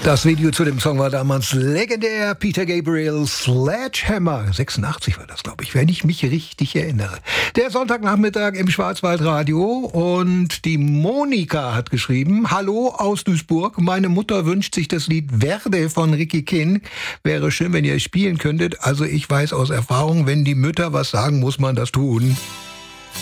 Das Video zu dem Song war damals legendär. Peter Gabriel, Sledgehammer. 86 war das, glaube ich, wenn ich mich richtig erinnere. Der Sonntagnachmittag im Schwarzwaldradio und die Monika hat geschrieben: Hallo aus Duisburg. Meine Mutter wünscht sich das Lied Verde von Ricky Kinn. Wäre schön, wenn ihr es spielen könntet. Also ich weiß aus Erfahrung, wenn die Mütter was sagen, muss man das tun.